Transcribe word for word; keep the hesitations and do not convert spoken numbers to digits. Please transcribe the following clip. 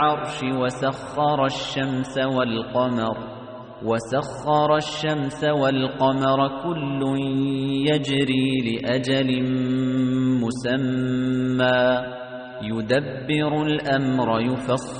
العرش وسخر الشمس والقمر وسخر الشمس والقمر كل يجري لأجل مسمى يدبر الأمر يفصل